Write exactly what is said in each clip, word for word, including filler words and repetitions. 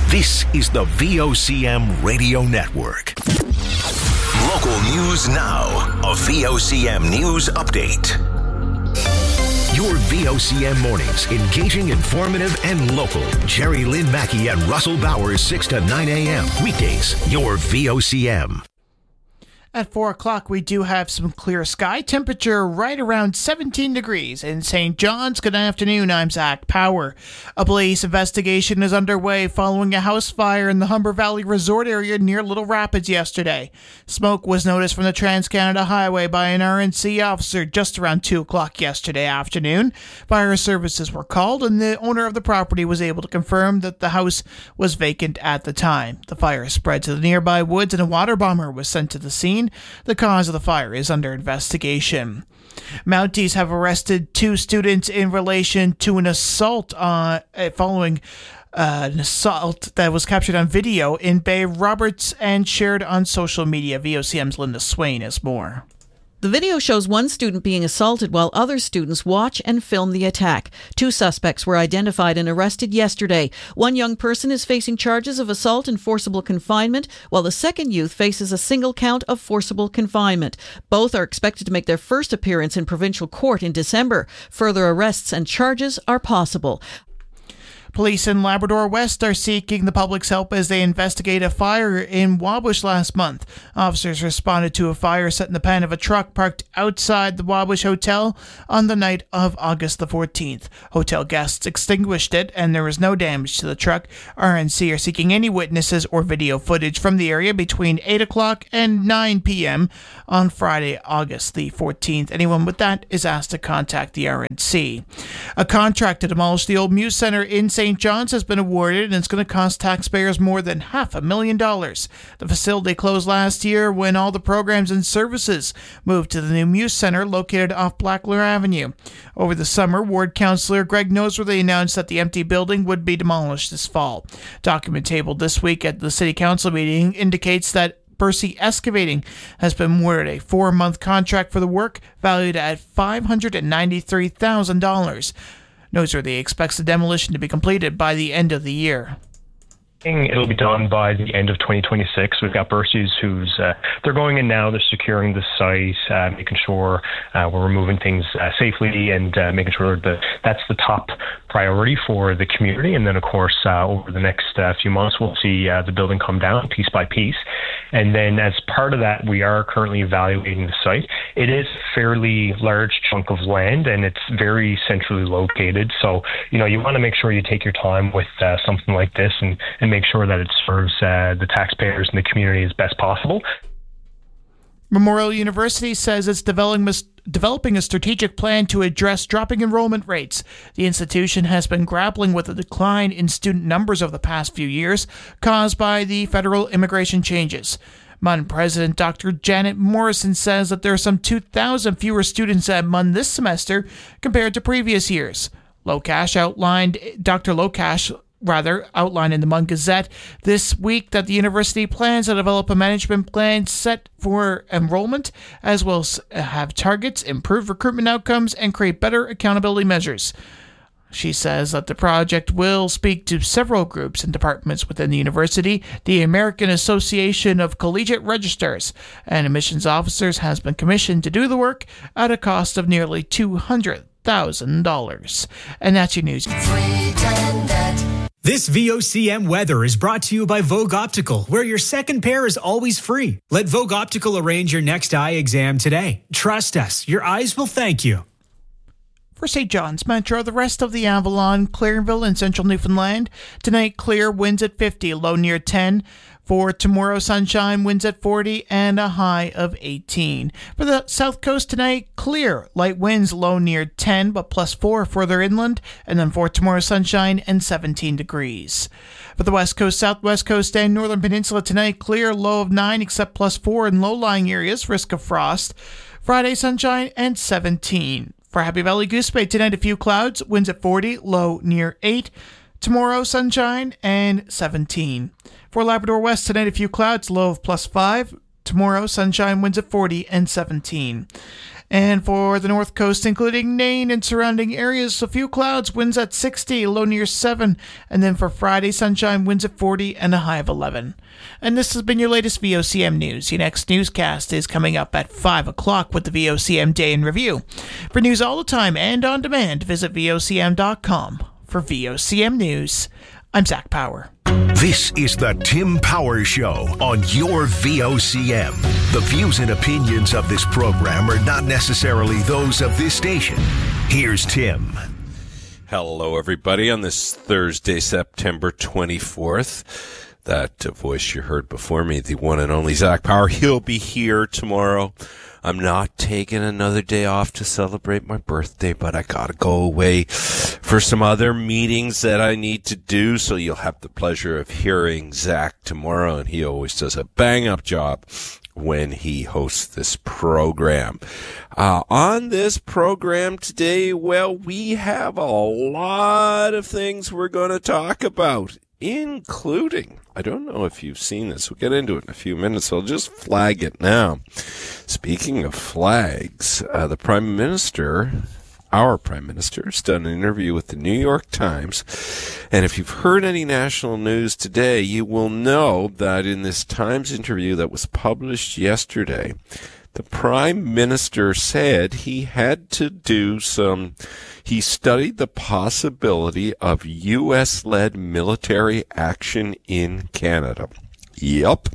This is the V O C M Radio Network. Local news now. A V O C M News Update. Your V O C M mornings, engaging, informative, and local. Jerry Lynn Mackey and Russell Bowers, six to nine a.m. Weekdays, your V O C M. At four o'clock, we do have some clear sky. Temperature right around seventeen degrees in Saint John's. Good afternoon, I'm Zach Power. A police investigation is underway following a house fire in the Humber Valley Resort area near Little Rapids yesterday. Smoke was noticed from the Trans-Canada Highway by an R N C officer just around two o'clock yesterday afternoon. Fire services were called, and the owner of the property was able to confirm that the house was vacant at the time. The fire spread to the nearby woods, and a water bomber was sent to the scene. The cause of the fire is under investigation. Mounties have arrested two students in relation to an assault uh, following uh, an assault that was captured on video in Bay Roberts and shared on social media. V O C M's Linda Swain has more. The video shows one student being assaulted while other students watch and film the attack. Two suspects were identified and arrested yesterday. One young person is facing charges of assault and forcible confinement, while the second youth faces a single count of forcible confinement. Both are expected to make their first appearance in provincial court in December. Further arrests and charges are possible. Police in Labrador West are seeking the public's help as they investigate a fire in Wabush last month. Officers responded to a fire set in the pan of a truck parked outside the Wabush Hotel on the night of August the fourteenth. Hotel guests extinguished it, and there was no damage to the truck. R N C are seeking any witnesses or video footage from the area between eight o'clock and nine p.m. on Friday, August the fourteenth. Anyone with that is asked to contact the R N C. A contract to demolish the old Muse Centre in Saint John's has been awarded, and it's going to cost taxpayers more than half a million dollars. The facility closed last year when all the programs and services moved to the new Muse Centre located off Blackler Avenue. Over the summer, Ward Councillor Greg Noseworthy announced that the empty building would be demolished this fall. Document tabled this week at the City Council meeting indicates that Percy Excavating has been awarded a four-month contract for the work valued at five hundred ninety-three thousand dollars. Noseworthy expects the demolition to be completed by the end of the year. It'll be done by the end of twenty twenty-six. We've got Bercy's who's, uh, they're going in now, they're securing the site, uh, making sure uh, we're removing things uh, safely and uh, making sure that that's the top priority for the community. And then, of course, uh, over the next uh, few months, we'll see uh, the building come down piece by piece. And then as part of that, we are currently evaluating the site. It is a fairly large chunk of land, and it's very centrally located. So, you know, you want to make sure you take your time with uh, something like this and, and make sure that it serves uh, the taxpayers and the community as best possible. Memorial University says it's developing a, developing a strategic plan to address dropping enrollment rates. The institution has been grappling with a decline in student numbers over the past few years caused by the federal immigration changes. M U N President Doctor Janet Morrison says that there are some two thousand fewer students at M U N this semester compared to previous years. Lokash outlined, Doctor Lokash rather, outlined in the M U N Gazette this week that the university plans to develop a management plan set for enrollment, as well as have targets, improve recruitment outcomes, and create better accountability measures. She says that the project will speak to several groups and departments within the university. The American Association of Collegiate Registrars and Admissions Officers has been commissioned to do the work at a cost of nearly two hundred thousand dollars. And that's your news. This V O C M weather is brought to you by Vogue Optical, where your second pair is always free. Let Vogue Optical arrange your next eye exam today. Trust us, your eyes will thank you. For Saint John's Metro, the rest of the Avalon, Clarenville, and central Newfoundland. Tonight, clear, winds at fifty, low near ten. For tomorrow, sunshine, winds at forty, and a high of eighteen. For the south coast tonight, clear, light winds, low near ten, but plus four further inland. And then for tomorrow, sunshine and seventeen degrees. For the west coast, southwest coast, and northern peninsula tonight, clear, low of nine, except plus four in low-lying areas, risk of frost. Friday, sunshine and seventeen. For Happy Valley Goose Bay tonight, a few clouds, winds at forty, low near eight. Tomorrow, sunshine and seventeen. For Labrador West tonight, a few clouds, low of plus five. Tomorrow, sunshine, winds at forty and seventeen. And for the north coast, including Nain and surrounding areas, a few clouds, winds at sixty, low near seven. And then for Friday, sunshine, winds at forty and a high of eleven. And this has been your latest V O C M News. Your next newscast is coming up at five o'clock with the V O C M Day in Review. For news all the time and on demand, visit V O C M dot com. For V O C M News, I'm Zach Power. This is the Tim Power Show on your V O C M. The views and opinions of this program are not necessarily those of this station. Here's Tim. Hello, everybody, on this Thursday, September twenty-fourth. That voice you heard before me, the one and only Zach Power, he'll be here tomorrow. I'm not taking another day off to celebrate my birthday, but I gotta go away for some other meetings that I need to do, so you'll have the pleasure of hearing Zach tomorrow, and he always does a bang-up job when he hosts this program. Uh, on this program today, well, we have a lot of things we're going to talk about, including, I don't know if you've seen this, we'll get into it in a few minutes, I'll just flag it now. Speaking of flags, uh, the Prime Minister, our Prime Minister, has done an interview with the New York Times, and if you've heard any national news today, you will know that in this Times interview that was published yesterday, the Prime Minister said he had to do some, he studied the possibility of U S-led military action in Canada. Yep.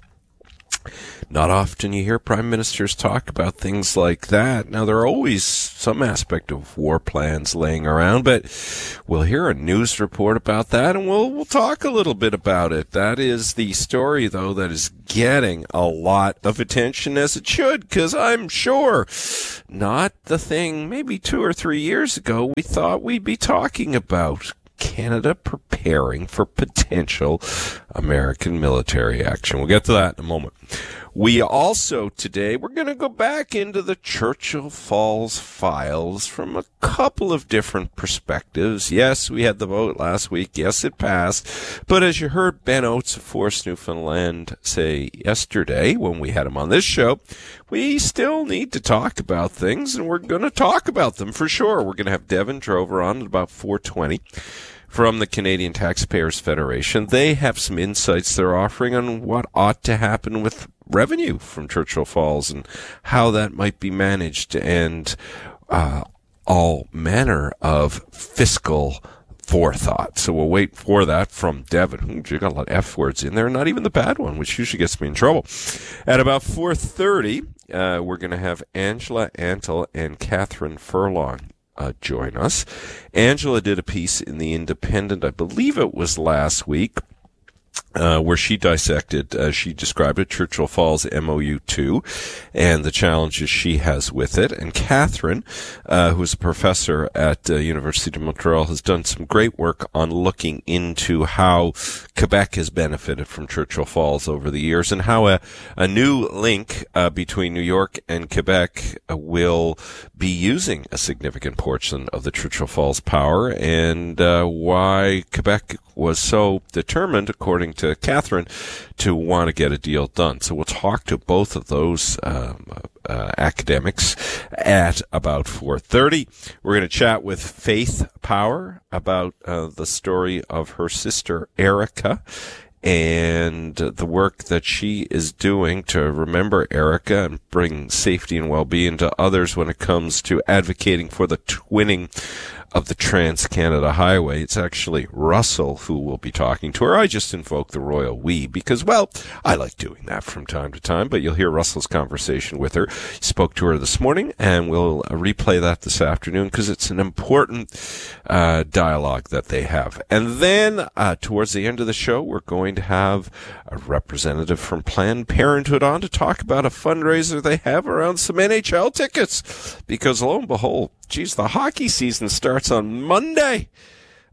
Not often you hear prime ministers talk about things like that. Now, there are always some aspect of war plans laying around, but we'll hear a news report about that, and we'll we'll talk a little bit about it. That is the story, though, that is getting a lot of attention, as it should, because I'm sure not the thing maybe two or three years ago we thought we'd be talking about. Canada preparing for potential American military action. We'll get to that in a moment. We also today, we're going to go back into the Churchill Falls files from a couple of different perspectives. Yes, we had the vote last week. Yes, it passed. But as you heard Ben Oates of Force Newfoundland say yesterday when we had him on this show, we still need to talk about things, and we're going to talk about them for sure. We're going to have Devin Drover on at about four twenty. From the Canadian Taxpayers Federation. They have some insights they're offering on what ought to happen with revenue from Churchill Falls and how that might be managed, and uh, all manner of fiscal forethought. So we'll wait for that from Devin. You got a lot of F words in there, not even the bad one, which usually gets me in trouble. At about four thirty, uh, we're going to have Angela Antle and Catherine Furlong Uh, join us. Angela did a piece in The Independent, I believe it was last week, uh, where she dissected, uh, she described it, Churchill Falls M O U two and the challenges she has with it. And Catherine, uh, who's a professor at uh, University of Montreal, has done some great work on looking into how Quebec has benefited from Churchill Falls over the years, and how a, a new link uh, between New York and Quebec uh, will be using a significant portion of the Churchill Falls power, and uh, why Quebec was so determined, according to Catherine, to want to get a deal done. So we'll talk to both of those um, uh, academics at about four thirty. We're going to chat with Faith Power about uh, the story of her sister Erica and the work that she is doing to remember Erica and bring safety and well-being to others when it comes to advocating for the twinning of the Trans-Canada Highway. It's actually Russell who will be talking to her. I just invoke the royal we because, well, I like doing that from time to time, but you'll hear Russell's conversation with her. Spoke to her this morning, and we'll uh, replay that this afternoon because it's an important uh, dialogue that they have. And then uh, towards the end of the show, we're going to have a representative from Planned Parenthood on to talk about a fundraiser they have around some N H L tickets because, lo and behold, geez, the hockey season starts on Monday.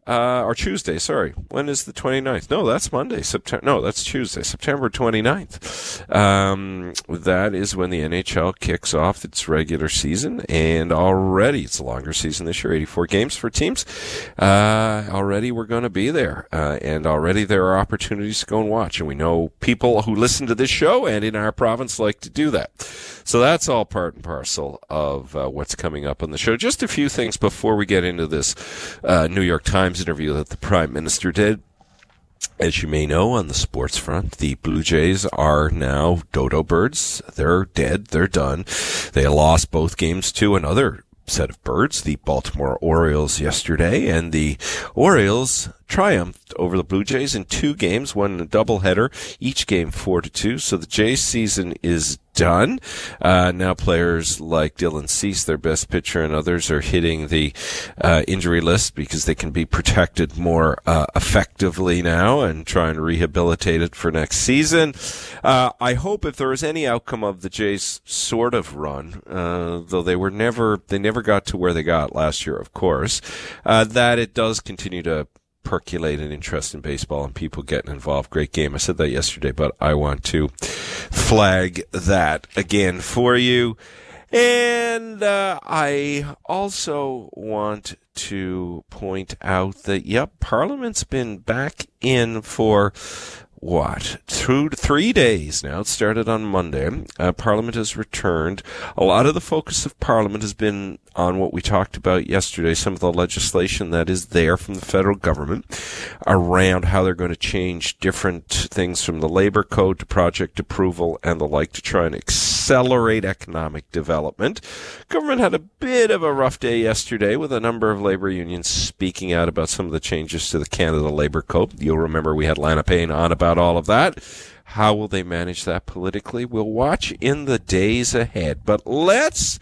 Uh, or Tuesday, sorry. When is the twenty-ninth? No, that's Monday. September. No, that's Tuesday, September twenty-ninth. Um, that is when the N H L kicks off its regular season, and already it's a longer season this year, eighty-four games for teams. Uh, already we're going to be there, uh, and already there are opportunities to go and watch, and we know people who listen to this show and in our province like to do that. So that's all part and parcel of uh, what's coming up on the show. Just a few things before we get into this uh, New York Times interview that the Prime Minister did. As you may know, on the sports front, the Blue Jays are now dodo birds. They're dead. They're done. They lost both games to another set of birds, the Baltimore Orioles, yesterday, and the Orioles triumphed over the Blue Jays in two games, one in a doubleheader, each game four to two. So the Jays season is done. Uh, now players like Dylan Cease, their best pitcher, and others are hitting the uh, injury list because they can be protected more uh, effectively now and try and rehabilitate it for next season. Uh, I hope if there is any outcome of the Jays' sort of run, uh, though they were never, they never got to where they got last year, of course, uh, that it does continue to percolate an interest in baseball and people getting involved. Great game. I said that yesterday, but I want to flag that again for you. And uh, I also want to point out that, yep, Parliament's been back in for what? Two, three days now. It started on Monday. Uh, Parliament has returned. A lot of the focus of Parliament has been on what we talked about yesterday, some of the legislation that is there from the federal government around how they're going to change different things from the labor code to project approval and the like to try and accelerate economic development. Government had a bit of a rough day yesterday with a number of labor unions speaking out about some of the changes to the Canada Labor Code. You'll remember we had Lana Payne on about all of that. How will they manage that politically? We'll watch in the days ahead. But let's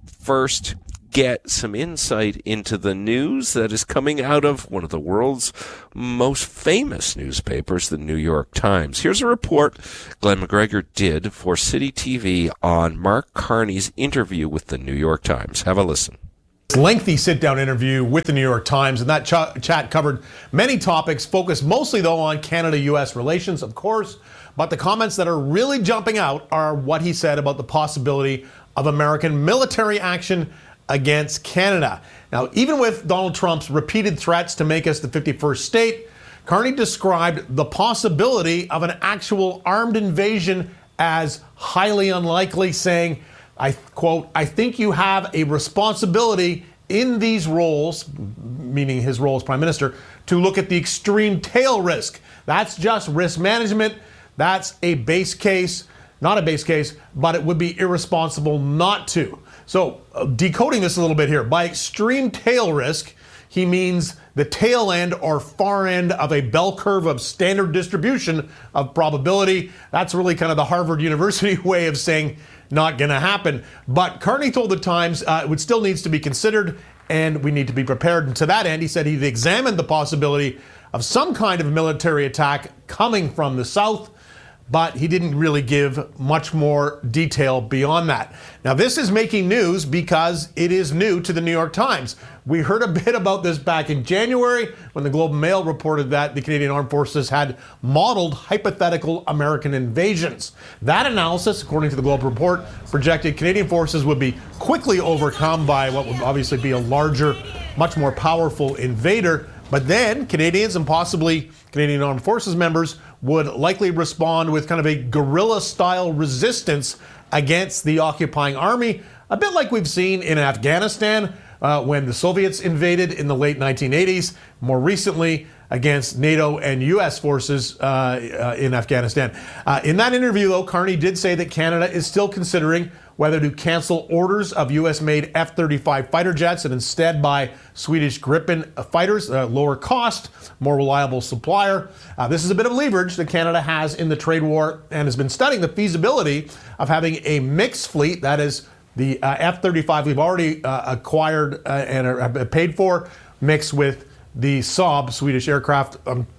first get some insight into the news that is coming out of one of the world's most famous newspapers, the New York Times. Here's a report Glenn McGregor did for City T V on Mark Carney's interview with the New York Times. Have a listen. Lengthy sit-down interview with the New York Times, and that ch- chat covered many topics, focused mostly, though, on Canada-U S relations, of course. But the comments that are really jumping out are what he said about the possibility of American military action against Canada. Now, even with Donald Trump's repeated threats to make us the fifty-first state, Carney described the possibility of an actual armed invasion as highly unlikely, saying, I quote, I think you have a responsibility in these roles, meaning his role as Prime Minister, to look at the extreme tail risk. That's just risk management. That's a base case, not a base case, but it would be irresponsible not to. So uh, decoding this a little bit here, by extreme tail risk, he means the tail end or far end of a bell curve of standard distribution of probability. That's really kind of the Harvard University way of saying not going to happen. But Carney told the Times uh, it still needs to be considered and we need to be prepared. And to that end, he said he'd examined the possibility of some kind of military attack coming from the south, but he didn't really give much more detail beyond that. Now, this is making news because it is new to the New York Times. We heard a bit about this back in January when the Globe and Mail reported that the Canadian Armed Forces had modeled hypothetical American invasions. That analysis, according to the Globe report, projected Canadian forces would be quickly overcome by what would obviously be a larger, much more powerful invader. But then Canadians and possibly Canadian Armed Forces members would likely respond with kind of a guerrilla-style resistance against the occupying army, a bit like we've seen in Afghanistan uh, when the Soviets invaded in the late nineteen eighties, more recently against NATO and U S forces uh, uh, in Afghanistan. Uh, in that interview, though, Carney did say that Canada is still considering whether to cancel orders of U S-made F thirty-five fighter jets and instead buy Swedish Gripen fighters, uh, lower cost, more reliable supplier. Uh, this is a bit of leverage that Canada has in the trade war and has been studying the feasibility of having a mixed fleet, that is the uh, F thirty-five we've already uh, acquired uh, and are paid for, mixed with the Saab Swedish aircraft um,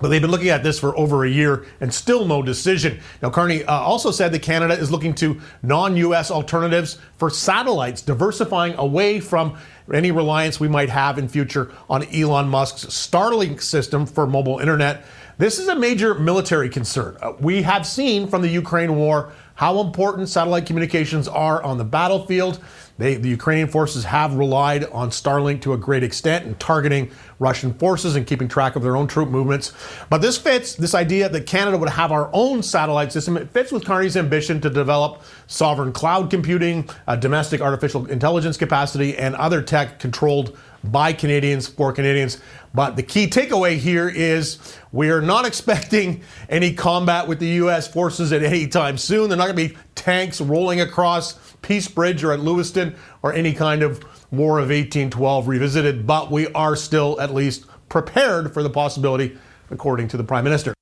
But they've been looking at this for over a year and still no decision. Now, Carney uh, also said that Canada is looking to non-U S alternatives for satellites, diversifying away from any reliance we might have in future on Elon Musk's Starlink system for mobile internet. This is a major military concern. Uh, we have seen from the Ukraine war how important satellite communications are on the battlefield. They, the Ukrainian forces have relied on Starlink to a great extent in targeting Russian forces and keeping track of their own troop movements. But this fits, this idea that Canada would have our own satellite system, it fits with Carney's ambition to develop sovereign cloud computing, uh, domestic artificial intelligence capacity, and other tech controlled by Canadians for Canadians. But the key takeaway here is we are not expecting any combat with the U S forces at any time soon. They're not going to be tanks rolling across Peace Bridge or at Lewiston or any kind of War of eighteen twelve revisited. But we are still at least prepared for the possibility, according to the Prime Minister.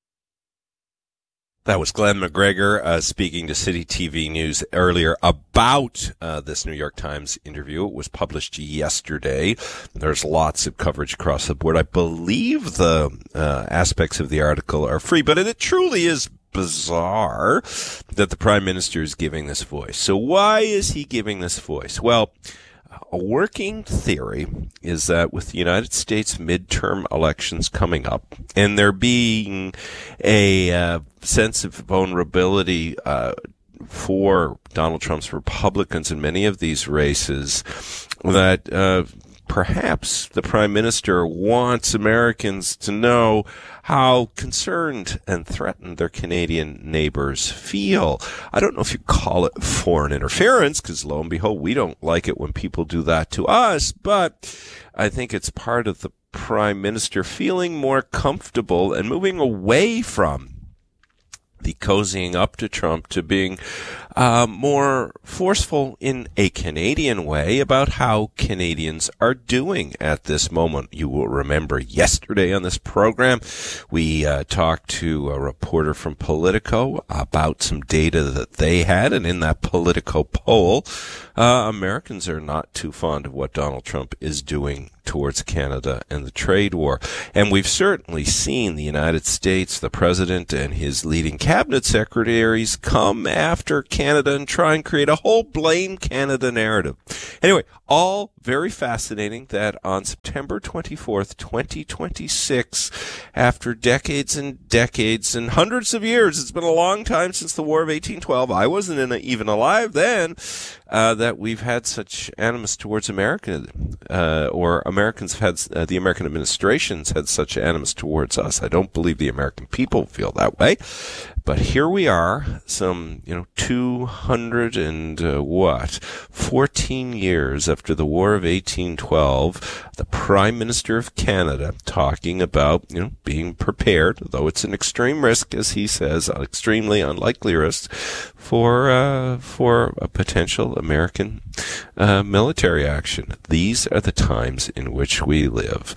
That was Glenn McGregor uh, speaking to City T V News earlier about uh, this New York Times interview. It was published yesterday. There's lots of coverage across the board. I believe the uh, aspects of the article are free, but it truly is bizarre that the Prime Minister is giving this voice. So why is he giving this voice? Well, a working theory is that with the United States midterm elections coming up and there being a uh, sense of vulnerability uh, for Donald Trump's Republicans in many of these races, that uh, perhaps the Prime Minister wants Americans to know how concerned and threatened their Canadian neighbors feel. I don't know if you call it foreign interference, because lo and behold, we don't like it when people do that to us, but I think it's part of the Prime Minister feeling more comfortable and moving away from the cozying up to Trump to being uh, more forceful in a Canadian way about how Canadians are doing at this moment. You will remember yesterday on this program, we uh, talked to a reporter from Politico about some data that they had, and in that Politico poll, uh, Americans are not too fond of what Donald Trump is doing towards Canada and the trade war. And we've certainly seen the United States, the president and his leading cabinet secretaries come after Canada and try and create a whole blame Canada narrative. Anyway, all very fascinating that on September twenty-fourth, twenty twenty-six, after decades and decades and hundreds of years, it's been a long time since the War of eighteen twelve, I wasn't in a, even alive then, uh, that we've had such animus towards America, uh, or Americans have had, uh, the American administrations had such animus towards us. I don't believe the American people feel that way. But here we are, some, you know, two hundred and uh, what, fourteen years after the War of eighteen twelve, the Prime Minister of Canada talking about, you know, being prepared, though it's an extreme risk, as he says, an extremely unlikely risk for, uh, for a potential American uh, military action. These are the times in which we live.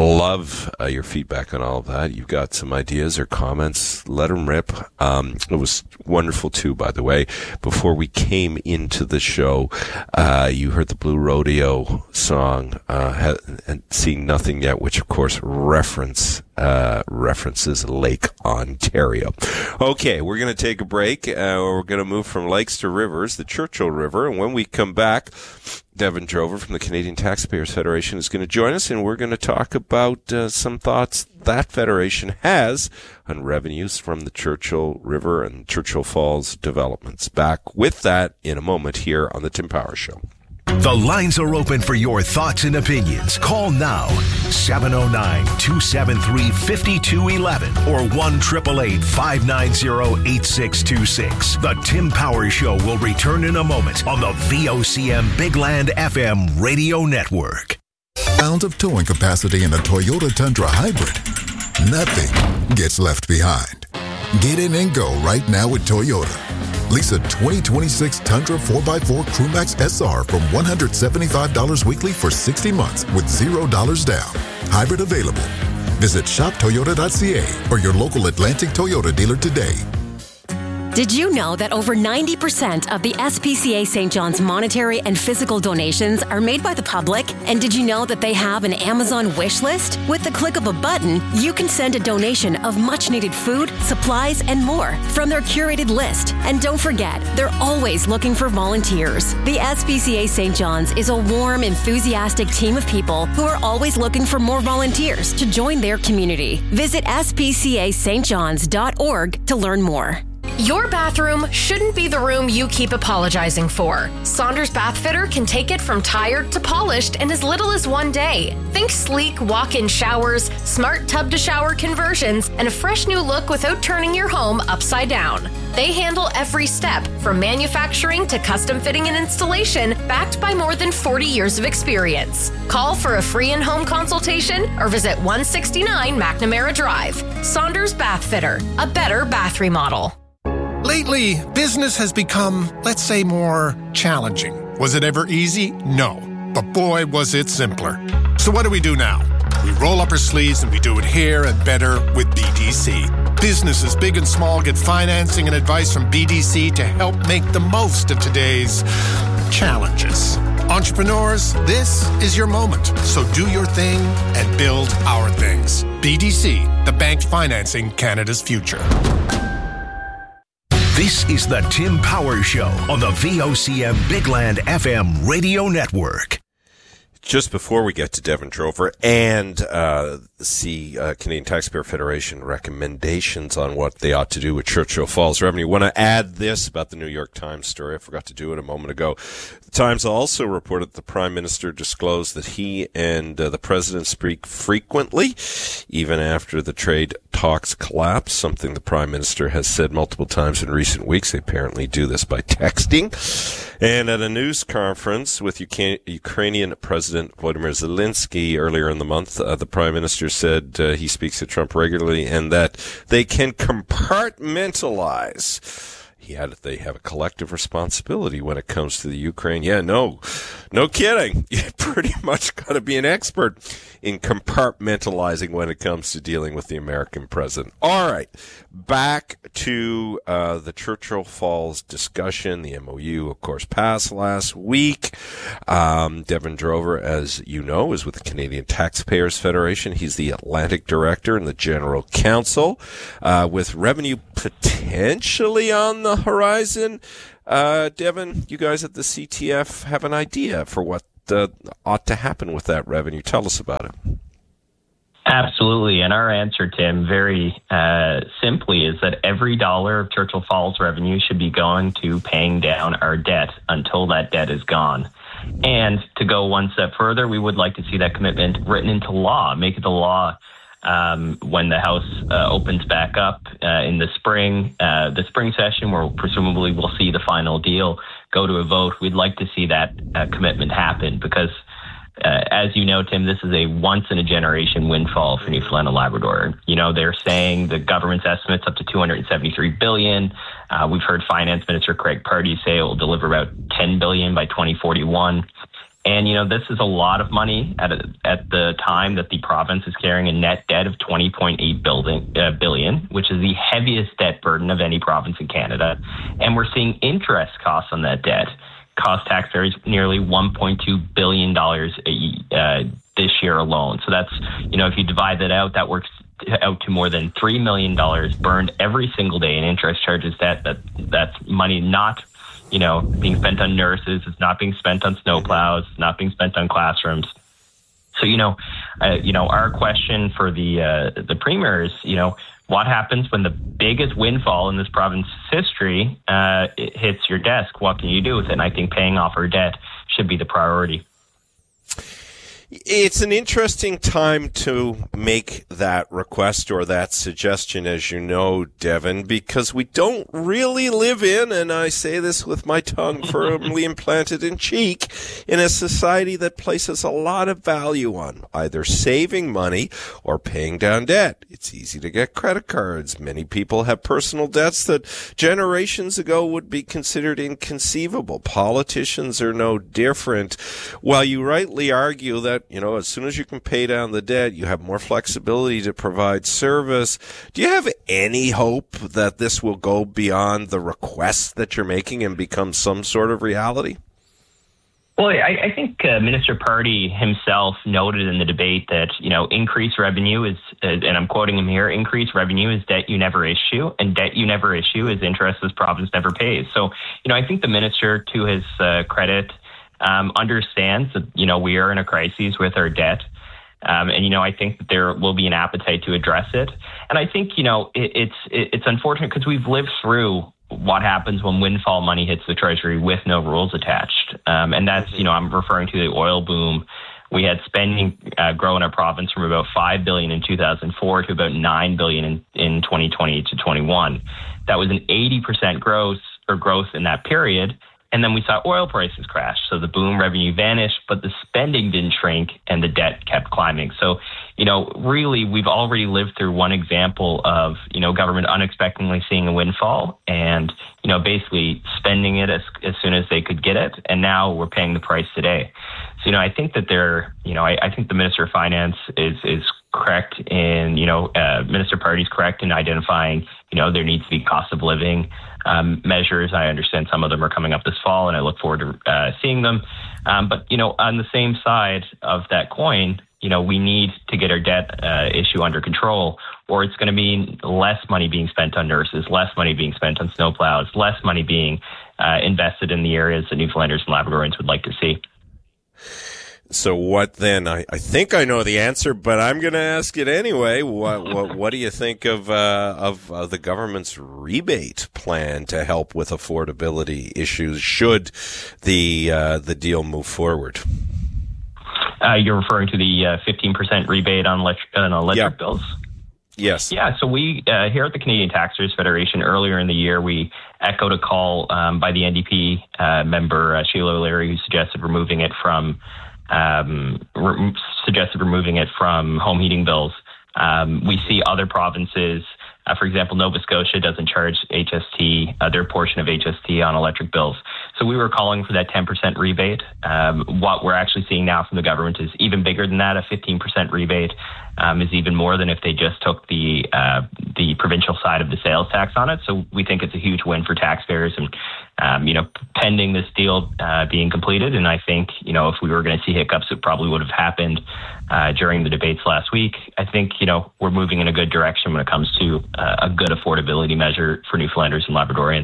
Love uh, your feedback on all of that. You've got some ideas or comments, let them rip. Um, it was wonderful too, by the way. Before we came into the show, uh, you heard the Blue Rodeo song, uh, ha- and Seen Nothing Yet, which of course reference, uh, references Lake Ontario. Okay, we're going to take a break. Uh, we're going to move from lakes to rivers, the Churchill River. And when we come back, Devin Drover from the Canadian Taxpayers Federation is going to join us, and we're going to talk about uh, some thoughts that federation has on revenues from the Churchill River and Churchill Falls developments. Back with that in a moment here on the Tim Power Show. The lines are open for your thoughts and opinions. Call now, seven oh nine, two seven three, five two one one or one eight eight eight, five nine zero, eight six two six. The Tim Power Show will return in a moment on the V O C M Big Land F M radio network. Pounds of towing capacity in a Toyota Tundra Hybrid. Nothing gets left behind. Get in and go right now with Toyota. Lease a twenty twenty-six Tundra four by four Crewmax S R from one hundred seventy-five dollars weekly for sixty months with zero dollars down. Hybrid available. Visit shop toyota dot c a or your local Atlantic Toyota dealer today. Did you know that over ninety percent of the S P C A Saint John's monetary and physical donations are made by the public? And did you know that they have an Amazon wish list? With the click of a button, you can send a donation of much-needed food, supplies, and more from their curated list. And don't forget, they're always looking for volunteers. The S P C A Saint John's is a warm, enthusiastic team of people who are always looking for more volunteers to join their community. Visit s p c a st johns dot org to learn more. Your bathroom shouldn't be the room you keep apologizing for. Saunders Bath Fitter can take it from tired to polished in as little as one day. Think sleek walk-in showers, smart tub-to-shower conversions, and a fresh new look without turning your home upside down. They handle every step, from manufacturing to custom fitting and installation, backed by more than forty years of experience. Call for a free in-home consultation or visit one sixty-nine McNamara Drive. Saunders Bath Fitter, a better bath remodel. Lately, business has become, let's say, more challenging. Was it ever easy? No. But boy, was it simpler. So what do we do now? We roll up our sleeves and we do it here and better with B D C. Businesses big and small get financing and advice from B D C to help make the most of today's challenges. Entrepreneurs, this is your moment. So do your thing and build our things. B D C, the bank financing Canada's future. This is the Tim Power Show on the V O C M Bigland F M radio network. Just before we get to Devin Drover and uh, see uh, Canadian Taxpayer Federation recommendations on what they ought to do with Churchill Falls revenue, I want to add this about the New York Times story. I forgot to do it a moment ago. The Times also reported that the Prime Minister disclosed that he and uh, the President speak frequently, even after the trade talks collapse, something the Prime Minister has said multiple times in recent weeks. They apparently do this by texting. And at a news conference with Uk- Ukrainian President Volodymyr Zelensky earlier in the month, uh, the Prime Minister said uh, he speaks to Trump regularly and that they can compartmentalize. He added they have a collective responsibility when it comes to the Ukraine. Yeah, no, no kidding. You pretty much got to be an expert in compartmentalizing when it comes to dealing with the American president. All right, back to uh, the Churchill Falls discussion. The M O U, of course, passed last week. Um, Devin Drover, as you know, is with the Canadian Taxpayers Federation. He's the Atlantic Director and the General Counsel, uh, with revenue potentially on the horizon. Uh, Devin, you guys at the C T F have an idea for what uh, ought to happen with that revenue. Tell us about it. Absolutely. And our answer, Tim, very uh, simply is that every dollar of Churchill Falls revenue should be going to paying down our debt until that debt is gone. And to go one step further, we would like to see that commitment written into law, make it the law um, when the House uh, opens back up uh, in the spring, uh, the spring session, where presumably we'll see the final deal go to a vote. We'd like to see that uh, commitment happen because, uh, as you know, Tim, this is a once-in-a-generation windfall for Newfoundland and Labrador. You know, they're saying the government's estimates up to two hundred seventy-three billion dollars. Uh, we've heard Finance Minister Craig Pardee say it will deliver about ten billion dollars by twenty forty-one. And, you know, this is a lot of money at a, at the time that the province is carrying a net debt of twenty point eight billion dollars, which is the heaviest debt burden of any province in Canada. And we're seeing interest costs on that debt cost taxpayers nearly one point two billion dollars uh, this year alone. So that's, you know, if you divide that out, that works out to more than three million dollars burned every single day in interest charges. That, that that's money not, you know, being spent on nurses. It's not being spent on snowplows. It's not being spent on classrooms. So, you know, uh, you know, our question for the uh, the premier is, you know, what happens when the biggest windfall in this province's history uh, it hits your desk? What can you do with it? And I think paying off our debt should be the priority. It's an interesting time to make that request or that suggestion, as you know, Devin, because we don't really live in, and I say this with my tongue firmly implanted in cheek, in a society that places a lot of value on either saving money or paying down debt. It's easy to get credit cards. Many people have personal debts that generations ago would be considered inconceivable. Politicians are no different. While you rightly argue that debt. You know, as soon as you can pay down the debt, you have more flexibility to provide service. Do you have any hope that this will go beyond the requests that you're making and become some sort of reality? Well, I, I think uh, Minister Pardee himself noted in the debate that, you know, increased revenue is, uh, and I'm quoting him here, increased revenue is debt you never issue, and debt you never issue is interest this province never pays. So, you know, I think the minister, to his uh, credit, um, understands that, you know, we are in a crisis with our debt. Um, and, you know, I think that there will be an appetite to address it. And I think, you know, it, it's it, it's unfortunate because we've lived through what happens when windfall money hits the Treasury with no rules attached. Um, and that's, you know, I'm referring to the oil boom. We had spending uh, grow in our province from about five billion dollars in two thousand four to about nine billion dollars in, in twenty twenty to twenty-one. That was an eighty percent growth or growth in that period. And then we saw oil prices crash. So the boom revenue vanished, but the spending didn't shrink and the debt kept climbing. So, you know, really, we've already lived through one example of, you know, government unexpectedly seeing a windfall and, you know, basically spending it as, as soon as they could get it. And now we're paying the price today. So, you know, I think that they're, you know, I, I think the Minister of Finance is, is correct in, you know, uh, Minister Pardee's correct in identifying, you know, there needs to be cost of living Um, measures. I understand some of them are coming up this fall, and I look forward to uh, seeing them. Um, but, you know, on the same side of that coin, you know, we need to get our debt uh, issue under control, or it's going to mean less money being spent on nurses, less money being spent on snowplows, less money being uh, invested in the areas that Newfoundlanders and Labradorians would like to see. So what then? I, I think I know the answer, but I'm going to ask it anyway. What, what what do you think of uh, of uh, the government's rebate plan to help with affordability issues? Should the uh, the deal move forward? Uh, you're referring to the uh, fifteen percent rebate on electric, on electric yeah. bills? Yes. Yeah, so we, uh, here at the Canadian Taxpayers Federation, earlier in the year, we echoed a call um, by the N D P uh, member, uh, Sheila O'Leary, who suggested removing it from um, re- suggested removing it from home heating bills. Um, we see other provinces, uh, for example, Nova Scotia doesn't charge H S T, uh, their portion of H S T on electric bills. So we were calling for that ten percent rebate. Um, what we're actually seeing now from the government is even bigger than that. A fifteen percent rebate um, is even more than if they just took the uh, the provincial side of the sales tax on it. So we think it's a huge win for taxpayers and, um, you know, pending this deal uh, being completed. And I think, you know, if we were going to see hiccups, it probably would have happened uh, during the debates last week. I think, you know, we're moving in a good direction when it comes to uh, a good affordability measure for Newfoundlanders and Labradorians.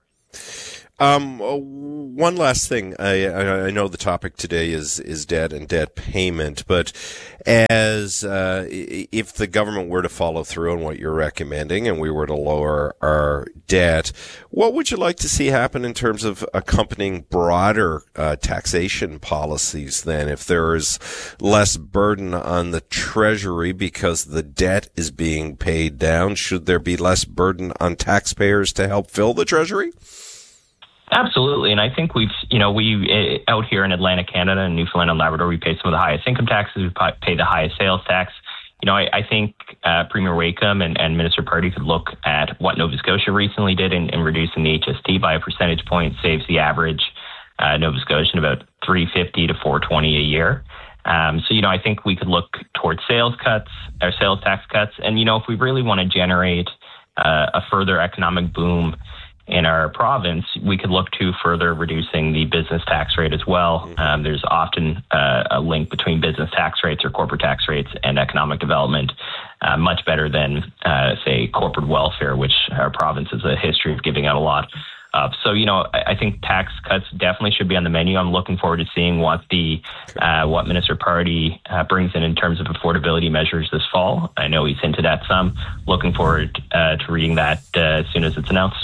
Um, one last thing. I, I know the topic today is, is debt and debt payment, but as, uh, if the government were to follow through on what you're recommending and we were to lower our debt, what would you like to see happen in terms of accompanying broader, uh, taxation policies then? If there is less burden on the Treasury because the debt is being paid down, should there be less burden on taxpayers to help fill the Treasury? Absolutely. And I think we've, you know, we out here in Atlantic Canada and Newfoundland and Labrador, we pay some of the highest income taxes, we pay the highest sales tax. You know, I, I think uh, Premier Wakeham and, and Minister Pardee could look at what Nova Scotia recently did in, in reducing the H S T by a percentage point, saves the average uh, Nova Scotian about three fifty to four twenty a year. Um, so, you know, I think we could look towards sales cuts, or sales tax cuts. And, you know, if we really want to generate uh, a further economic boom in our province, we could look to further reducing the business tax rate as well. Um, there's often uh, a link between business tax rates or corporate tax rates and economic development, uh, much better than, uh, say, corporate welfare, which our province has a history of giving out a lot of. So, you know, I, I think tax cuts definitely should be on the menu. I'm looking forward to seeing what the uh, what Minister Pardee uh, brings in in terms of affordability measures this fall. I know he's hinted at some. Looking forward uh, to reading that uh, as soon as it's announced.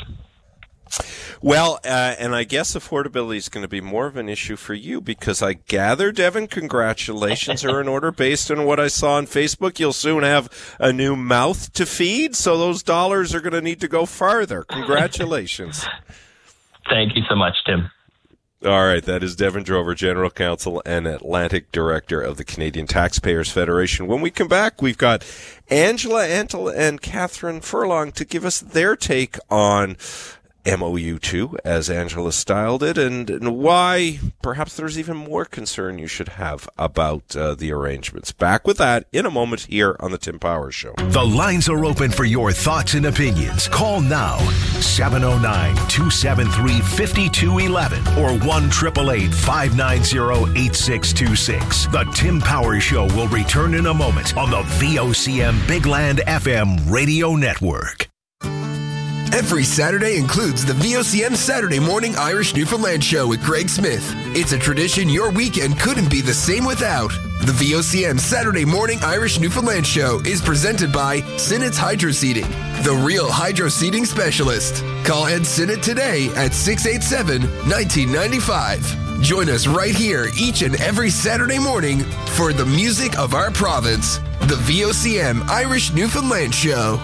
Well, uh, and I guess affordability is going to be more of an issue for you because I gather, Devin, congratulations are in order based on what I saw on Facebook. You'll soon have a new mouth to feed, so those dollars are going to need to go farther. Congratulations. Thank you so much, Tim. All right, that is Devin Drover, General Counsel and Atlantic Director of the Canadian Taxpayers Federation. When we come back, we've got Angela Antle and Catherine Furlong to give us their take on M O U two, as Angela styled it, and, and why perhaps there's even more concern you should have about uh, the arrangements. Back with that in a moment here on the Tim Powers Show. The lines are open for your thoughts and opinions. Call now, seven oh nine, two seven three, five two one one or one eight eight eight, five nine zero, eight six two six. The Tim Powers Show will return in a moment on the V O C M Big Land F M Radio Network. Every Saturday includes the V O C M Saturday Morning Irish Newfoundland Show with Greg Smith. It's a tradition your weekend couldn't be the same without. The V O C M Saturday Morning Irish Newfoundland Show is presented by Sinnett's Hydro Seeding, the real hydro seeding specialist. Call Ed Sinnett today at six eight seven, one nine nine five. Join us right here each and every Saturday morning for the music of our province, the V O C M Irish Newfoundland Show.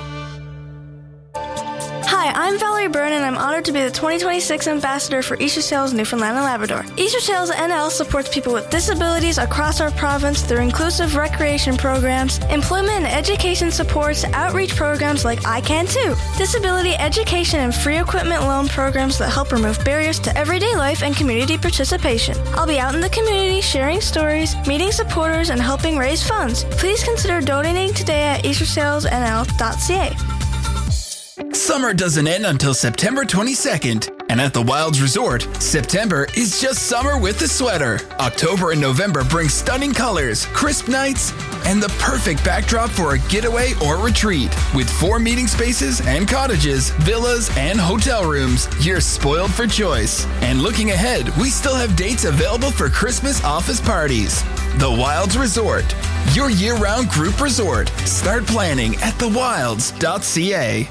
Hi, I'm Valerie Byrne, and I'm honored to be the twenty twenty-six Ambassador for Easter Sails Newfoundland and Labrador. Easter Sails N L supports people with disabilities across our province through inclusive recreation programs, employment and education supports, outreach programs like I Can Too, disability education and free equipment loan programs that help remove barriers to everyday life and community participation. I'll be out in the community sharing stories, meeting supporters, and helping raise funds. Please consider donating today at easter sails n l dot c a. Summer doesn't end until September twenty-second, and at the Wilds Resort, September is just summer with a sweater. October and November bring stunning colors, crisp nights, and the perfect backdrop for a getaway or retreat. With four meeting spaces and cottages, villas, and hotel rooms, you're spoiled for choice. And looking ahead, we still have dates available for Christmas office parties. The Wilds Resort, your year-round group resort. Start planning at the wilds dot c a.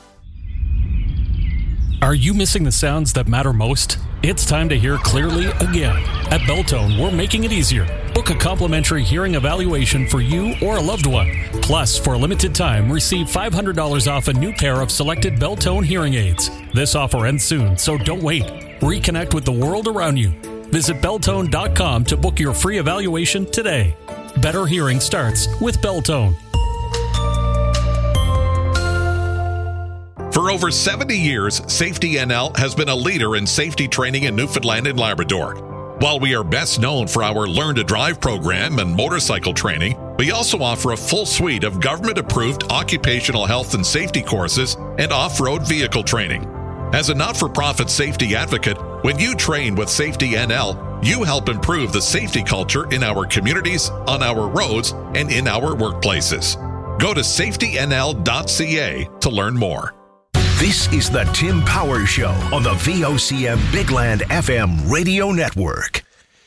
Are you missing the sounds that matter most? It's time to hear clearly again. At Beltone, we're making it easier. Book a complimentary hearing evaluation for you or a loved one. Plus, for a limited time, receive five hundred dollars off a new pair of selected Beltone hearing aids. This offer ends soon, so don't wait. Reconnect with the world around you. Visit beltone dot com to book your free evaluation today. Better hearing starts with Beltone. For over seventy years, Safety N L has been a leader in safety training in Newfoundland and Labrador. While we are best known for our Learn to Drive program and motorcycle training, we also offer a full suite of government-approved occupational health and safety courses and off-road vehicle training. As a not-for-profit safety advocate, when you train with Safety N L, you help improve the safety culture in our communities, on our roads, and in our workplaces. Go to safety n l dot c a to learn more. This is the Tim Powers Show on the V O C M Big Land F M Radio Network.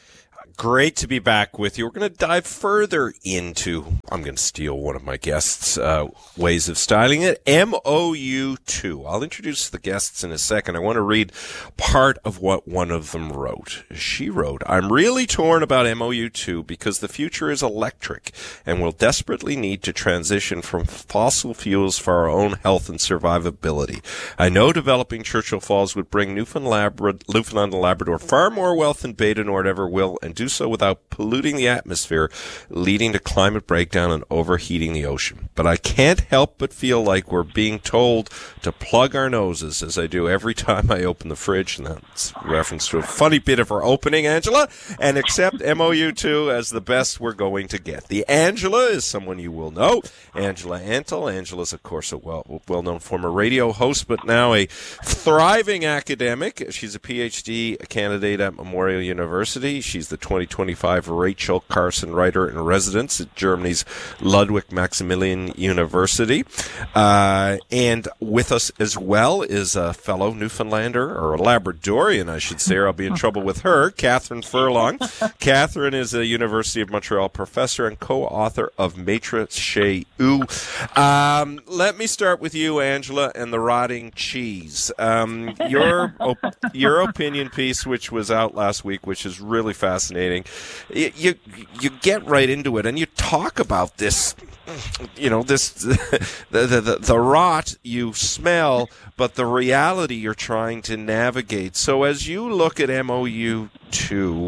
Great to be back with you. We're going to dive further into, I'm going to steal one of my guests' uh, ways of styling it, M O U two. I'll introduce the guests in a second. I want to read part of what one of them wrote. She wrote, I'm really torn about M O U two because the future is electric and we'll desperately need to transition from fossil fuels for our own health and survivability. I know developing Churchill Falls would bring Newfoundland, Newfoundland and Labrador far more wealth than Beta Nord ever will, and do so without polluting the atmosphere, leading to climate breakdown and overheating the ocean. But I can't help but feel like we're being told to plug our noses, as I do every time I open the fridge, and that's a reference to a funny bit of our opening, Angela, and accept M O U two as the best we're going to get. The Angela is someone you will know, Angela Antle. Angela's, of course, a well, well-known former radio host, but now a thriving academic. She's a P H D candidate at Memorial University. She's the twenty twenty-five Rachel Carson Writer in Residence at Germany's Ludwig Maximilian University. Uh, and with us as well is a fellow Newfoundlander, or a Labradorian, I should say, or I'll be in trouble with her, Catherine Furlong. Catherine is a University of Montreal professor and co-author of Maitre Chez Eux. Um, let me start with you, Angela, and the rotting cheese. Um, your, op- your opinion piece, which was out last week, which is really fascinating. You, you you get right into it, and you talk about this, you know, this the, the the the rot you smell, but the reality you're trying to navigate. So as you look at M O U two,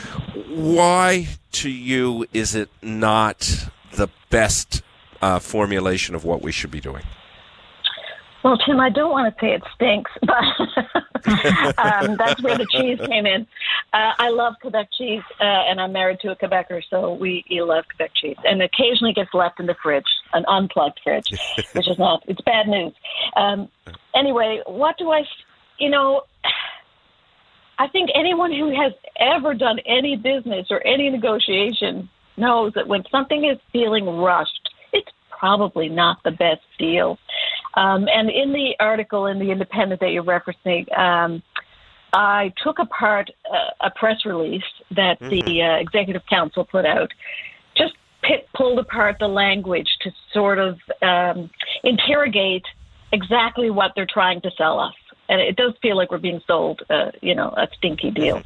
why to you is it not the best uh, formulation of what we should be doing? Well, Tim, I don't want to say it stinks, but um, that's where the cheese came in. Uh, I love Quebec cheese, uh, and I'm married to a Quebecer, so we love Quebec cheese. And occasionally gets left in the fridge, an unplugged fridge, which is not, it's bad news. Um, anyway, what do I, you know, I think anyone who has ever done any business or any negotiation knows that when something is feeling rushed, it's probably not the best deal. Um, and in the article in The Independent that you're referencing, um, I took apart uh, a press release that mm-hmm. the uh, Executive Council put out, just pit, pulled apart the language to sort of um, interrogate exactly what they're trying to sell us. And it does feel like we're being sold, uh, you know, a stinky deal.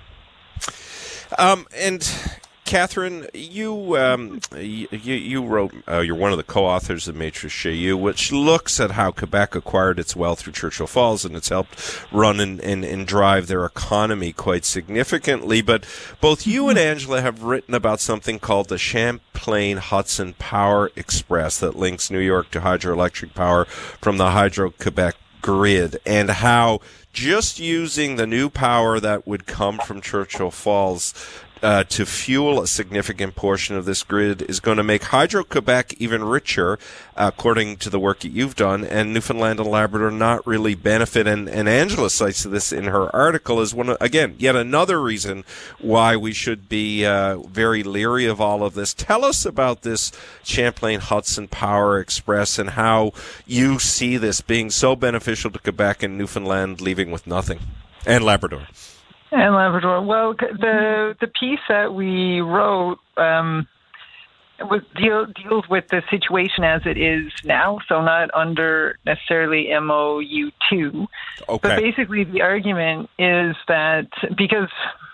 Um, and Catherine, you um, you, you wrote, uh, you're one of the co-authors of Maître Chez You, which looks at how Quebec acquired its wealth through Churchill Falls, and it's helped run and, and, and drive their economy quite significantly. But both you and Angela have written about something called the Champlain Hudson Power Express that links New York to hydroelectric power from the Hydro-Quebec grid, and how just using the new power that would come from Churchill Falls Uh, to fuel a significant portion of this grid is going to make Hydro-Quebec even richer, uh, according to the work that you've done, and Newfoundland and Labrador not really benefit. And, and Angela cites this in her article as one, of, again, yet another reason why we should be uh, very leery of all of this. Tell us about this Champlain Hudson Power Express and how you see this being so beneficial to Quebec and Newfoundland leaving with nothing, and Labrador. And Labrador. Well, the the piece that we wrote um, was deal, deals with the situation as it is now, so not under necessarily M O U two. Okay. But basically, the argument is that because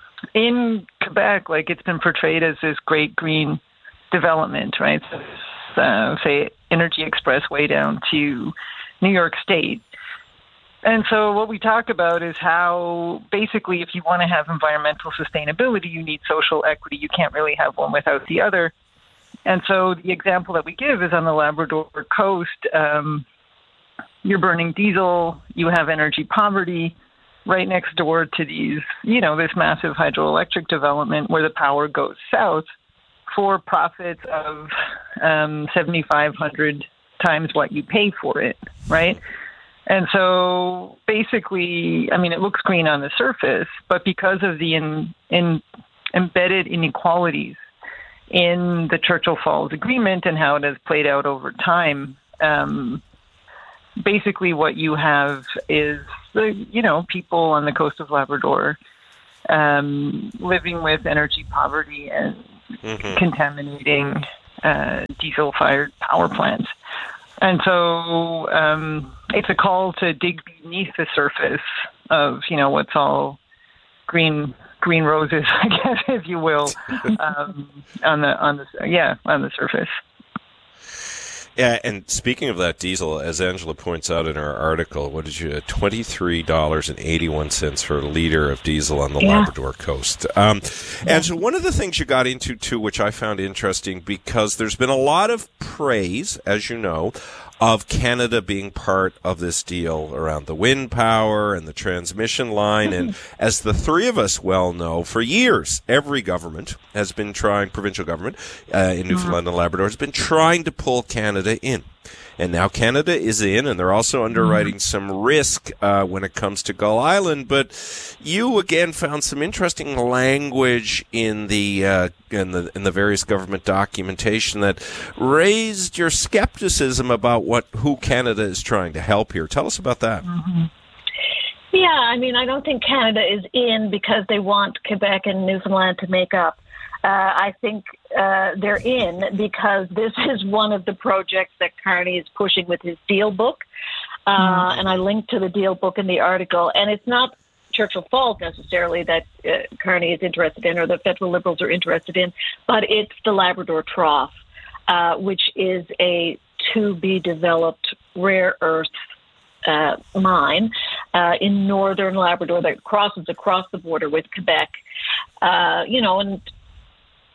in Quebec, like it's been portrayed as this great green development, right? So, uh, say Energy Express way down to New York State. And so what we talk about is how basically if you want to have environmental sustainability, you need social equity. You can't really have one without the other. And so the example that we give is on the Labrador coast, um, you're burning diesel, you have energy poverty right next door to these, you know, this massive hydroelectric development where the power goes south for profits of um, seventy-five hundred times what you pay for it, right? And so basically, I mean, it looks green on the surface, but because of the in, in embedded inequalities in the Churchill Falls Agreement and how it has played out over time, um, basically what you have is, the, you know, people on the coast of Labrador um, living with energy poverty and mm-hmm. contaminating uh, diesel-fired power plants. And so um, it's a call to dig beneath the surface of, you know, what's all green green roses, I guess, if you will, um, on the on the yeah on the surface. Yeah, and speaking of that diesel, as Angela points out in her article, what did you twenty-three dollars and eighty-one cents for a liter of diesel on the yeah. Labrador coast. Um, yeah. And so one of the things you got into, too, which I found interesting, because there's been a lot of praise, as you know, of Canada being part of this deal around the wind power and the transmission line. Mm-hmm. And as the three of us well know, for years, every government has been trying, provincial government uh, in Newfoundland mm-hmm. and Labrador has been trying to pull Canada in. And now Canada is in, and they're also underwriting mm-hmm. some risk uh, when it comes to Gull Island. But you again found some interesting language in the uh, in the in the various government documentation that raised your skepticism about what who Canada is trying to help here. Tell us about that. Mm-hmm. Yeah, I mean, I don't think Canada is in because they want Quebec and Newfoundland to make up. Uh, I think uh, they're in because this is one of the projects that Carney is pushing with his deal book. Uh, mm. And I linked to the deal book in the article. And it's not Churchill Falls necessarily that uh, Carney is interested in or the federal Liberals are interested in, but it's the Labrador Trough, uh, which is a to-be-developed rare earth uh, mine uh, in northern Labrador that crosses across the border with Quebec. Uh, you know, and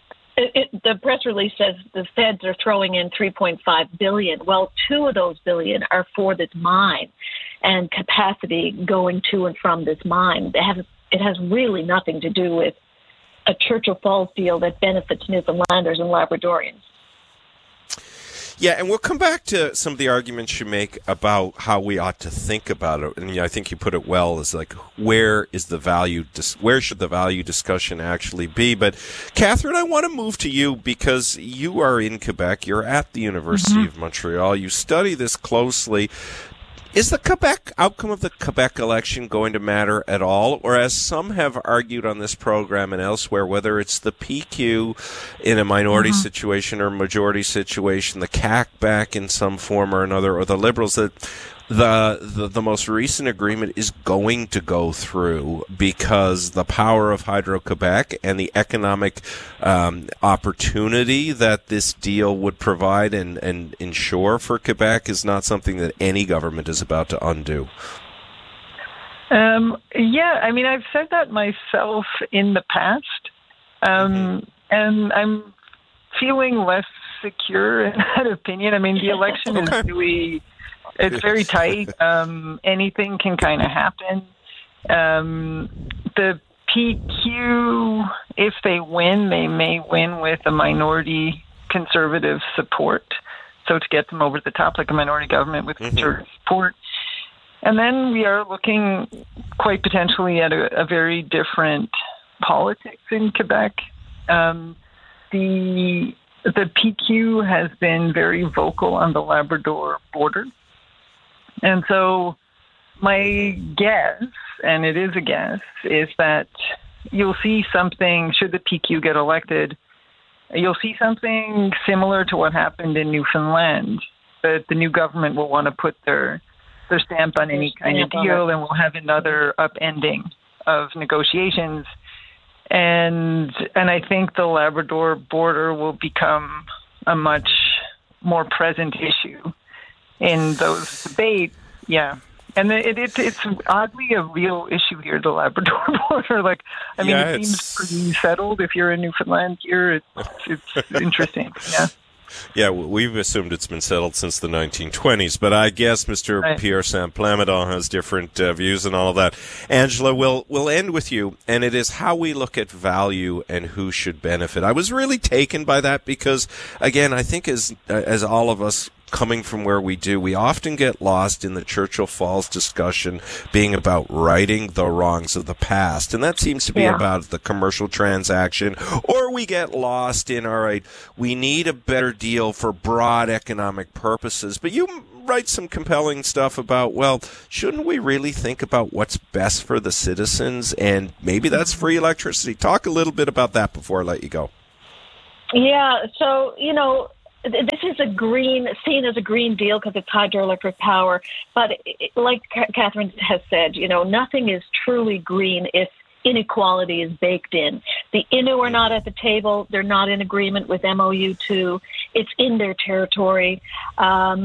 it, it, the press release says the feds are throwing in three point five billion dollars. Well, two of those billion are for this mine and capacity going to and from this mine. It has, it has really nothing to do with a Churchill Falls deal that benefits Newfoundlanders and Labradorians. Yeah, and we'll come back to some of the arguments you make about how we ought to think about it. And you know, I think you put it well, is like, where is the value, dis- where should the value discussion actually be? But Catherine, I want to move to you because you are in Quebec. You're at the University mm-hmm. of Montreal. You study this closely. Is the Quebec outcome of the Quebec election going to matter at all? Or as some have argued on this program and elsewhere, whether it's the P Q in a minority mm-hmm. situation or majority situation, the C A Q back in some form or another, or the Liberals, that the, the, the most recent agreement is going to go through because the power of Hydro-Quebec and the economic um, opportunity that this deal would provide and, and ensure for Quebec is not something that any government is about to undo. Um, yeah, I mean, I've said that myself in the past, um, mm-hmm. and I'm feeling less secure in that opinion. I mean, the election okay. is really... It's very tight. Um, anything can kind of happen. Um, the P Q, if they win, they may win with a minority conservative support. So to get them over the top, like a minority government with conservative mm-hmm. support. And then we are looking quite potentially at a, a very different politics in Quebec. Um, the the P Q has been very vocal on the Labrador border. And so my guess, and it is a guess, is that you'll see something, should the P Q get elected, you'll see something similar to what happened in Newfoundland, that the new government will want to put their their stamp on any kind of deal, and we'll have another upending of negotiations. And and I think the Labrador border will become a much more present issue in those debates. Yeah. And it, it, it's oddly a real issue here, the Labrador border. Like, I mean, yeah, it seems pretty settled. If you're in Newfoundland here, it's, it's interesting. Yeah. Yeah, we've assumed it's been settled since the nineteen twenties, but I guess Mister Right. Pierre Saint-Plamondon has different uh, views and all of that. Angela, we'll, we'll end with you, and it is how we look at value and who should benefit. I was really taken by that because, again, I think as as all of us coming from where we do, we often get lost in the Churchill Falls discussion being about righting the wrongs of the past. And that seems to be yeah. about the commercial transaction. Or we get lost in, all right, we need a better deal for broad economic purposes. But you write some compelling stuff about, well, shouldn't we really think about what's best for the citizens? And maybe that's free electricity. Talk a little bit about that before I let you go. Yeah, so, you know, this is a green, seen as a green deal because it's hydroelectric power. But it, like Catherine has said, you know, nothing is truly green if inequality is baked in. The Innu are not at the table. They're not in agreement with M O U two. It's in their territory. Um,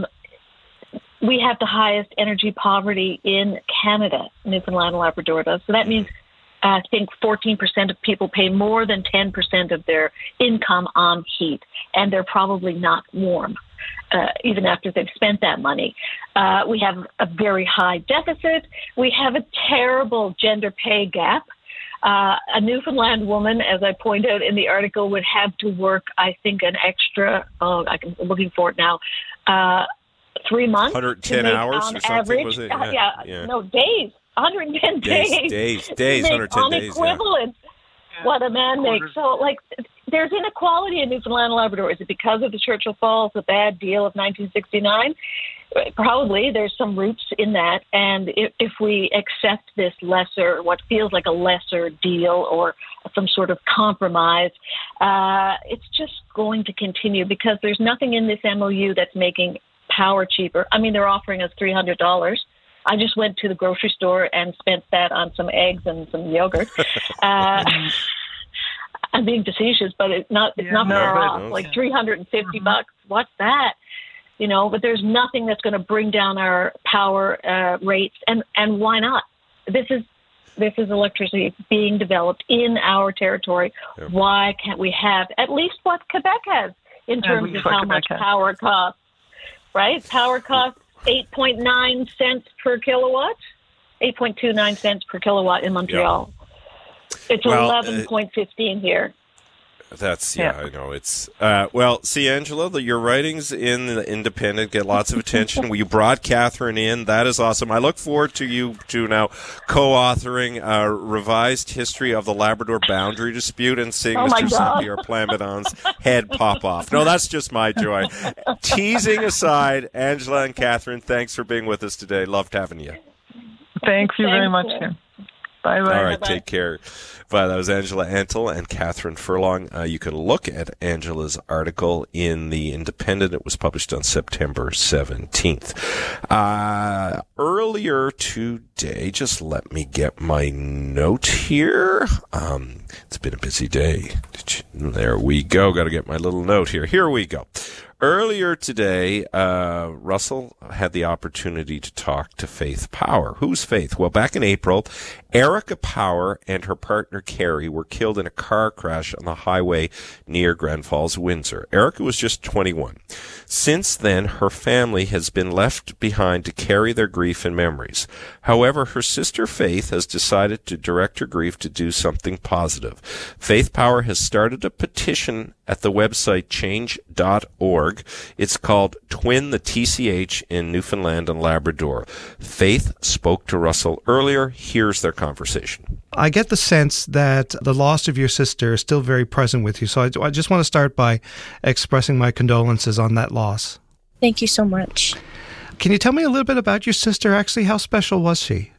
we have the highest energy poverty in Canada, Newfoundland and Labrador does. So that means I think fourteen percent of people pay more than ten percent of their income on heat, and they're probably not warm, uh, even after they've spent that money. Uh, we have a very high deficit. We have a terrible gender pay gap. Uh, a Newfoundland woman, as I point out in the article, would have to work, I think, an extra, oh, I'm looking for it now, uh, three months. one hundred ten hours or something, average, was it? Yeah, Yeah, yeah, yeah. no, days. one hundred ten days. Days, days, days, one hundred ten on days. equivalent Yeah. what a man makes. So, like, there's inequality in Newfoundland and Labrador. Is it because of the Churchill Falls, the bad deal of nineteen sixty-nine? Probably. There's some roots in that. And if, if we accept this lesser, what feels like a lesser deal or some sort of compromise, uh, it's just going to continue because there's nothing in this M O U that's making power cheaper. I mean, they're offering us three hundred dollars. I just went to the grocery store and spent that on some eggs and some yogurt. Uh, I'm being facetious, but it's not it's yeah, not far no, off. No. Like three hundred fifty mm-hmm. bucks. What's that? You know, but there's nothing that's going to bring down our power uh, rates. And, and why not? This is this is electricity being developed in our territory. Yep. Why can't we have at least what Quebec has in terms of how much power costs, right? Power costs eight point nine cents per kilowatt, eight point two nine cents per kilowatt in Montreal. Yep. It's well, eleven point one five here. That's, yeah, yeah, I know. It's, uh, well, see, Angela, the, your writings in the Independent get lots of attention. You brought Catherine in. That is awesome. I look forward to you two now co-authoring a revised history of the Labrador boundary dispute and seeing oh Mister Saint-Pierre Plamondon's head pop off. No, that's just my joy. Teasing aside, Angela and Catherine, thanks for being with us today. Loved having you. Thank you very much, Tim. Bye-bye. All right, Bye-bye. Take care. But that was Angela Antle and Catherine Furlong. Uh, you can look at Angela's article in The Independent. It was published on September seventeenth. Uh, earlier today, just let me get my note here. Um, it's been a busy day. There we go. Got to get my little note here. Here we go. Earlier today, uh, Russell had the opportunity to talk to Faith Power. Who's Faith? Well, back in April, Erica Power and her partner Carrie were killed in a car crash on the highway near Grand Falls, Windsor. Erica was just twenty-one. Since then, her family has been left behind to carry their grief and memories. However, her sister Faith has decided to direct her grief to do something positive. Faith Power has started a petition at the website change dot org. It's called Twin the T C H in Newfoundland and Labrador. Faith spoke to Russell earlier. Here's their conversation. I get the sense that the loss of your sister is still very present with you. So I, I just want to start by expressing my condolences on that loss. Thank you so much. Can you tell me a little bit about your sister, actually? How special was she?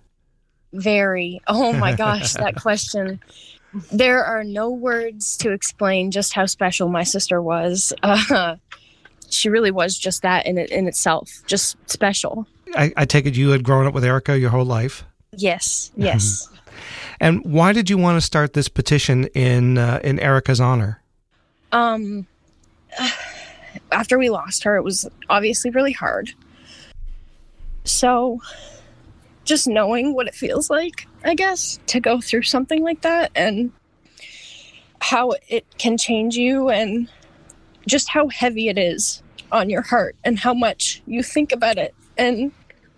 Very. Oh my gosh, that question. There are no words to explain just how special my sister was. Uh, she really was just that in it, in itself, just special. I, I take it you had grown up with Erica your whole life? Yes, yes. And why did you want to start this petition in uh, in Erica's honor? Um, after we lost her, it was obviously really hard. So, just knowing what it feels like, I guess, to go through something like that and how it can change you and just how heavy it is on your heart and how much you think about it and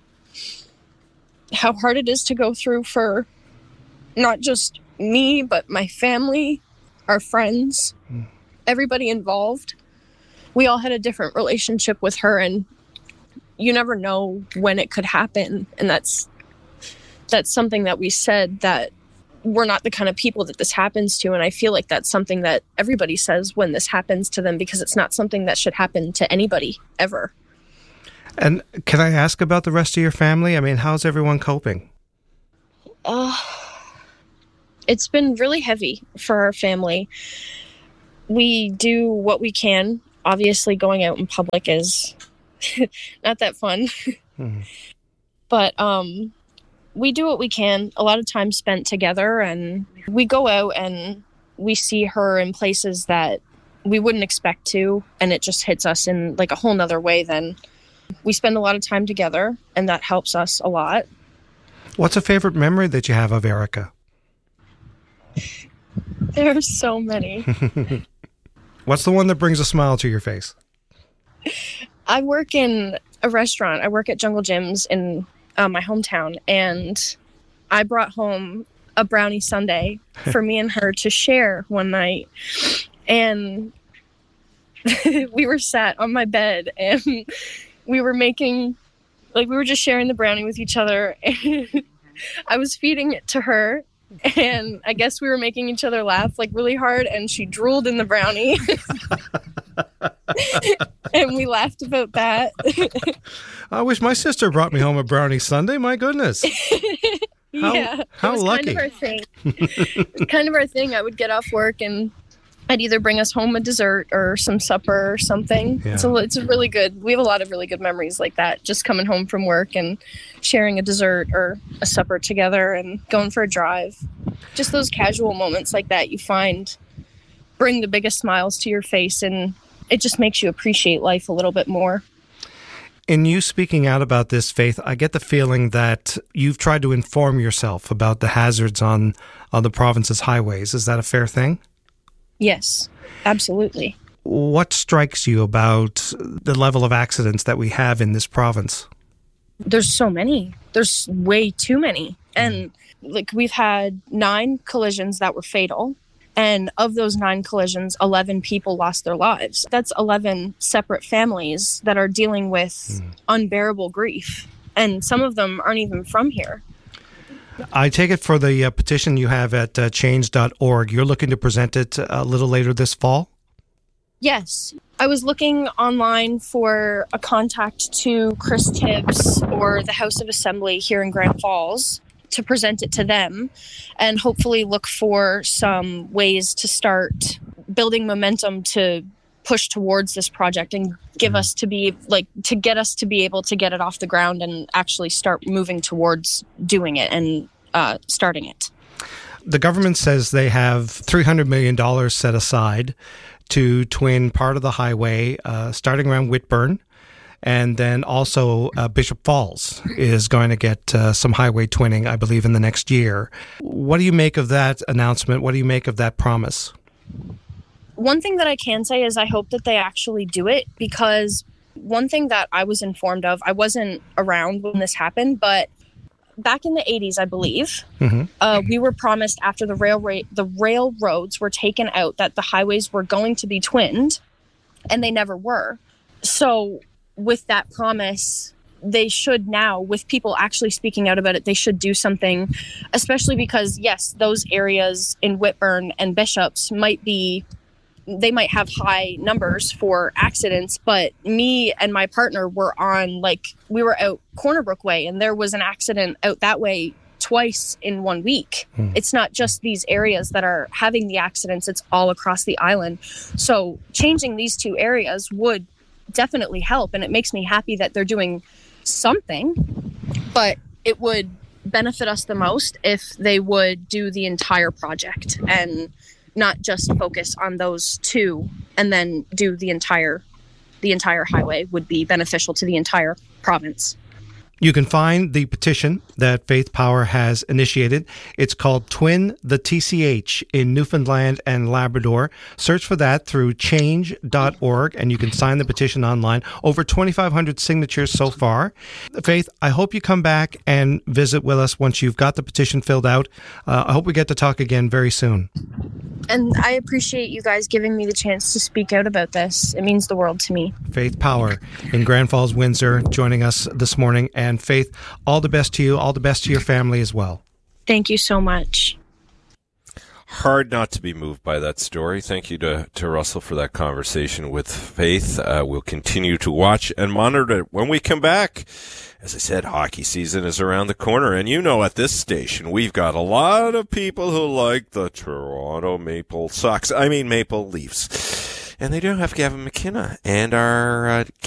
how hard it is to go through for not just me, but my family, our friends, mm. everybody involved. We all had a different relationship with her, and you never know when it could happen. And that's that's something that we said, that we're not the kind of people that this happens to. And I feel like that's something that everybody says when this happens to them, because it's not something that should happen to anybody ever. And can I ask about the rest of your family? I mean, how's everyone coping? Uh, it's been really heavy for our family. We do what we can. Obviously, going out in public is not that fun. Mm-hmm. But um, we do what we can. A lot of time spent together, and we go out and we see her in places that we wouldn't expect to, and it just hits us in like a whole nother way then. We spend a lot of time together, and that helps us a lot. What's a favorite memory that you have of Erica? There are so many. What's the one that brings a smile to your face? I work in a restaurant. I work at Jungle Gyms in uh, my hometown, and I brought home a brownie sundae for me and her to share one night. And we were sat on my bed, and we were making, like, we were just sharing the brownie with each other. And I was feeding it to her, and I guess we were making each other laugh, like, really hard, and she drooled in the brownie. And we laughed about that. I wish my sister brought me home a brownie sundae. My goodness. How, yeah. How it was lucky. Kind of our thing. It was kind of our thing. I would get off work, and I'd either bring us home a dessert or some supper or something. Yeah. It's a, it's a really good, we have a lot of really good memories like that, just coming home from work and sharing a dessert or a supper together and going for a drive. Just those casual moments like that you find bring the biggest smiles to your face, and it just makes you appreciate life a little bit more. In you speaking out about this, Faith, I get the feeling that you've tried to inform yourself about the hazards on, on the province's highways. Is that a fair thing? Yes, absolutely. What strikes you about the level of accidents that we have in this province? There's so many. There's way too many. And like we've had nine collisions that were fatal. And of those nine collisions, eleven people lost their lives. That's eleven separate families that are dealing with mm. unbearable grief. And some of them aren't even from here. I take it for the uh, petition you have at uh, change dot org. You're looking to present it a little later this fall? Yes. I was looking online for a contact to Chris Tibbs or the House of Assembly here in Grand Falls to present it to them and hopefully look for some ways to start building momentum to push towards this project and give us to be like to get us to be able to get it off the ground and actually start moving towards doing it and uh, starting it. The government says they have three hundred million dollars set aside to twin part of the highway uh, starting around Whitburn. And then also uh, Bishop Falls is going to get uh, some highway twinning, I believe, in the next year. What do you make of that announcement? What do you make of that promise? One thing that I can say is I hope that they actually do it, because one thing that I was informed of, I wasn't around when this happened, but back in the eighties, I believe, mm-hmm. uh, we were promised after the railway, the railroads were taken out that the highways were going to be twinned, and they never were. So with that promise, they should now, with people actually speaking out about it, they should do something, especially because, yes, those areas in Whitburn and Bishops might be, they might have high numbers for accidents, but me and my partner were on, like, we were out Corner Brook Way, and there was an accident out that way twice in one week. Hmm. It's not just these areas that are having the accidents, it's all across the island. So changing these two areas would definitely help, and it makes me happy that they're doing something, but it would benefit us the most if they would do the entire project and not just focus on those two and then do the entire the entire highway would be beneficial to the entire province. You can find the petition that Faith Power has initiated. It's called Twin the T C H in Newfoundland and Labrador. Search for that through change dot org, and you can sign the petition online. Over twenty-five hundred signatures so far. Faith, I hope you come back and visit with us once you've got the petition filled out. Uh, I hope we get to talk again very soon. And I appreciate you guys giving me the chance to speak out about this. It means the world to me. Faith Power in Grand Falls, Windsor, joining us this morning. And Faith, all the best to you, all the best to your family as well. Thank you so much. Hard not to be moved by that story. Thank you to, to Russell for that conversation with Faith. Uh, we'll continue to watch and monitor it when we come back. As I said, hockey season is around the corner, and you know at this station we've got a lot of people who like the Toronto Maple Sox. I mean Maple Leafs. And they don't have Gavin McKenna. And our uh,